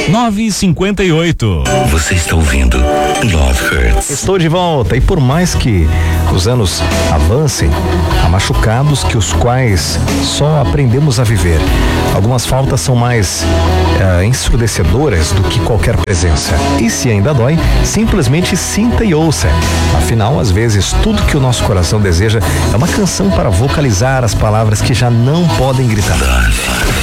9h58. Você está ouvindo Love Hurts. Estou de volta e por mais que os anos avancem, há machucados que os quais só aprendemos a viver. Algumas faltas são mais ensurdecedoras do que qualquer presença. E se ainda dói, simplesmente sinta e ouça. Afinal, às vezes, tudo que o nosso coração deseja é uma canção para vocalizar as palavras que já não podem gritar.